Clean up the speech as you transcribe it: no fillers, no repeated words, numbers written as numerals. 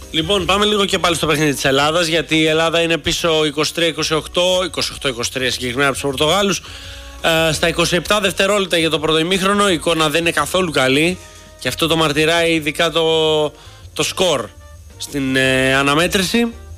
Λοιπόν, πάμε λίγο και πάλι στο παιχνίδι της Ελλάδας, γιατί η Ελλάδα είναι πίσω 23-28 συγκεκριμένα από τους Πορτογάλους. Στα 27 δευτερόλεπτα για το πρώτο ημίχρονο η εικόνα δεν είναι καθόλου καλή και αυτό το μαρτυράει ειδικά το σκορ στην αναμέτρηση.